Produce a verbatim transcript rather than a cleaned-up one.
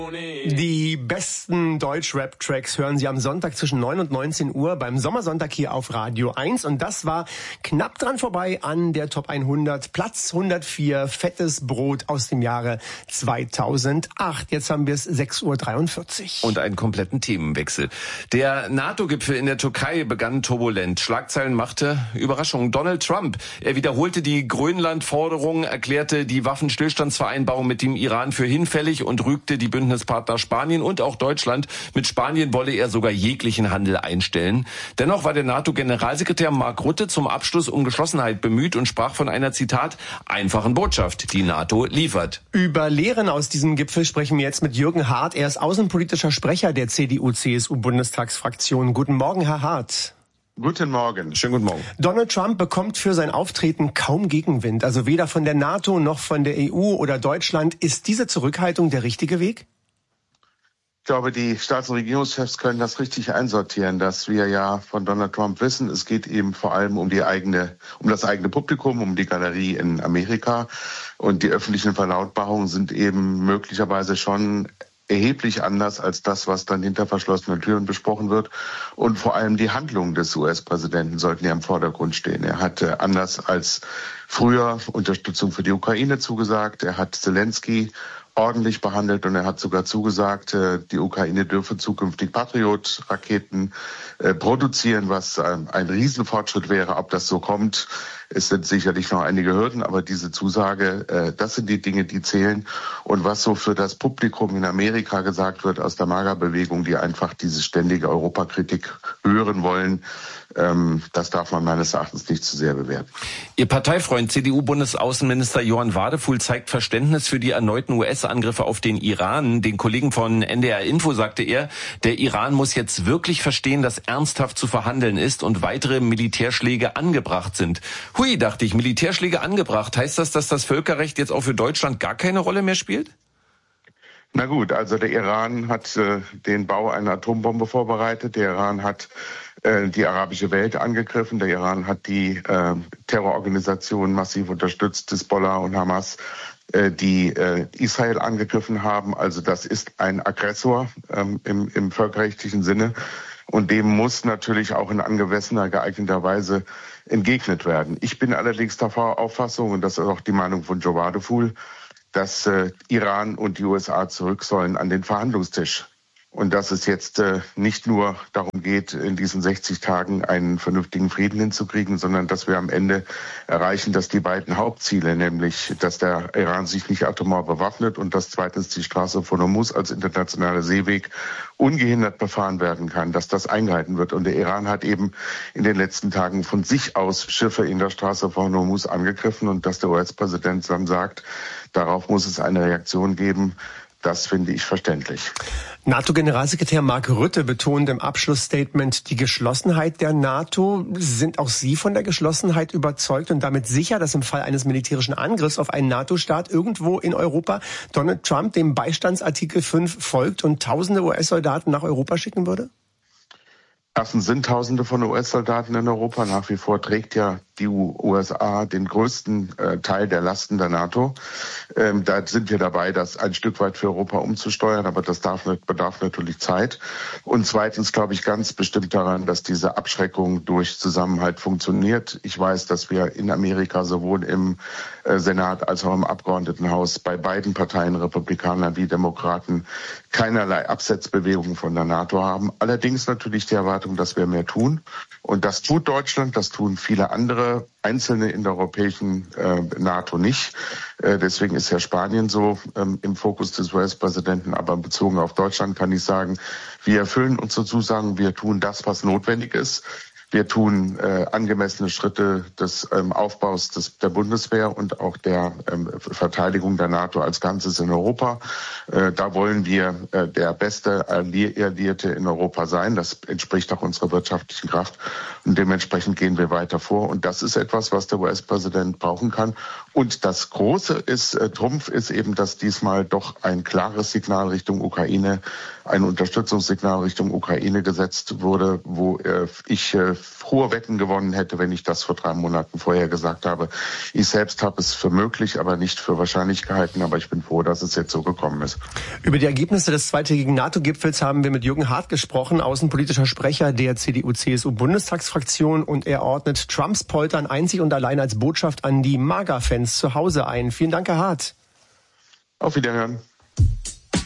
Die besten Deutsch-Rap-Tracks hören Sie am Sonntag zwischen neun und neunzehn Uhr beim Sommersonntag hier auf Radio eins. Und das war knapp dran vorbei an der Top hundert, Platz hundertvier, Fettes Brot aus dem Jahre zweitausendacht. Jetzt haben wir es sechs Uhr dreiundvierzig. Und einen kompletten Themenwechsel. Der NATO-Gipfel in der Türkei begann turbulent. Schlagzeilen machte Überraschung. Donald Trump, er wiederholte die Grönland-Forderung, erklärte die Waffenstillstandsvereinbarung mit dem Iran für hinfällig und rügte die Bündnispartner Spanien und auch Deutschland. Mit Spanien wolle er sogar jeglichen Handel einstellen. Dennoch war der NATO-Generalsekretär Mark Rutte zum Abschluss um Geschlossenheit bemüht und sprach von einer, Zitat, einfachen Botschaft, die NATO liefert. Über Lehren aus diesem Gipfel sprechen wir jetzt mit Jürgen Hart. Er ist außenpolitischer Sprecher der C D U C S U-Bundestagsfraktion. Guten Morgen, Herr Hart. Guten Morgen. Schönen guten Morgen. Donald Trump bekommt für sein Auftreten kaum Gegenwind. Also weder von der NATO noch von der E U oder Deutschland. Ist diese Zurückhaltung der richtige Weg? Ich glaube, die Staats- und Regierungschefs können das richtig einsortieren, dass wir ja von Donald Trump wissen, es geht eben vor allem um die eigene, um das eigene Publikum, um die Galerie in Amerika. Und die öffentlichen Verlautbarungen sind eben möglicherweise schon erheblich anders als das, was dann hinter verschlossenen Türen besprochen wird. Und vor allem die Handlungen des U S-Präsidenten sollten ja im Vordergrund stehen. Er hat äh, anders als früher Unterstützung für die Ukraine zugesagt. Er hat Zelensky ordentlich behandelt und er hat sogar zugesagt, die Ukraine dürfe zukünftig Patriot-Raketen äh, produzieren, was ein, ein Riesenfortschritt wäre. Ob das so kommt, es sind sicherlich noch einige Hürden, aber diese Zusage, äh, das sind die Dinge, die zählen. Und was so für das Publikum in Amerika gesagt wird aus der MAGA-Bewegung, die einfach diese ständige Europakritik hören wollen, ähm, das darf man meines Erachtens nicht zu sehr bewerten. Ihr Parteifreund C D U-Bundesaußenminister Johann Wadefuhl zeigt Verständnis für die erneuten U S-Angriffe auf den Iran. Den Kollegen von N D R Info sagte er, der Iran muss jetzt wirklich verstehen, dass ernsthaft zu verhandeln ist und weitere Militärschläge angebracht sind. Hui, dachte ich, Militärschläge angebracht. Heißt das, dass das Völkerrecht jetzt auch für Deutschland gar keine Rolle mehr spielt? Na gut, also der Iran hat äh, den Bau einer Atombombe vorbereitet. Der Iran hat äh, die arabische Welt angegriffen. Der Iran hat die äh, Terrororganisationen massiv unterstützt, Hisbollah und Hamas, äh, die äh, Israel angegriffen haben. Also das ist ein Aggressor ähm, im, im völkerrechtlichen Sinne. Und dem muss natürlich auch in angemessener, geeigneter Weise entgegnet werden. Ich bin allerdings der Auffassung, und das ist auch die Meinung von Joe Wadefuhl, dass äh, Iran und die U S A zurück sollen an den Verhandlungstisch. Und dass es jetzt äh, nicht nur darum geht, in diesen sechzig Tagen einen vernünftigen Frieden hinzukriegen, sondern dass wir am Ende erreichen, dass die beiden Hauptziele, nämlich dass der Iran sich nicht atomar bewaffnet und dass zweitens die Straße von Hormuz als internationaler Seeweg ungehindert befahren werden kann, dass das eingehalten wird. Und der Iran hat eben in den letzten Tagen von sich aus Schiffe in der Straße von Hormuz angegriffen und dass der U S-Präsident dann sagt, darauf muss es eine Reaktion geben. Das finde ich verständlich. NATO-Generalsekretär Mark Rutte betont im Abschlussstatement die Geschlossenheit der NATO. Sind auch Sie von der Geschlossenheit überzeugt und damit sicher, dass im Fall eines militärischen Angriffs auf einen NATO-Staat irgendwo in Europa Donald Trump dem Beistandsartikel fünf folgt und tausende U S-Soldaten nach Europa schicken würde? Erstens sind Tausende von U S-Soldaten in Europa. Nach wie vor trägt ja die U S A den größten äh, Teil der Lasten der NATO. Ähm, da sind wir dabei, das ein Stück weit für Europa umzusteuern, aber das darf, bedarf natürlich Zeit. Und zweitens glaube ich ganz bestimmt daran, dass diese Abschreckung durch Zusammenhalt funktioniert. Ich weiß, dass wir in Amerika sowohl im äh, Senat als auch im Abgeordnetenhaus bei beiden Parteien, Republikanern wie Demokraten, keinerlei Absetzbewegungen von der NATO haben. Allerdings natürlich die Erwartung, dass wir mehr tun. Und das tut Deutschland, das tun viele andere Einzelne in der europäischen äh, NATO nicht. Äh, deswegen ist ja Spanien so ähm, im Fokus des U S-Präsidenten. Aber bezogen auf Deutschland kann ich sagen, wir erfüllen unsere Zusagen, wir tun das, was notwendig ist. Wir tun äh, angemessene Schritte des ähm, Aufbaus des, der Bundeswehr und auch der ähm, Verteidigung der NATO als Ganzes in Europa. Äh, da wollen wir äh, der beste Alliierte in Europa sein. Das entspricht auch unserer wirtschaftlichen Kraft. Und dementsprechend gehen wir weiter vor. Und das ist etwas, was der U S-Präsident brauchen kann. Und das Große ist, äh, Trumpf ist eben, dass diesmal doch ein klares Signal Richtung Ukraine, ein Unterstützungssignal Richtung Ukraine gesetzt wurde, wo äh, ich äh, hohe Wetten gewonnen hätte, wenn ich das vor drei Monaten vorher gesagt habe. Ich selbst habe es für möglich, aber nicht für wahrscheinlich gehalten. Aber ich bin froh, dass es jetzt so gekommen ist. Über die Ergebnisse des zweitägigen NATO-Gipfels haben wir mit Jürgen Hart gesprochen, außenpolitischer Sprecher der C D U C S U-Bundestagsfraktion. Und er ordnet Trumps Poltern einzig und allein als Botschaft an die MAGA-Fans zu Hause ein. Vielen Dank, Herr Hart. Auf Wiederhören.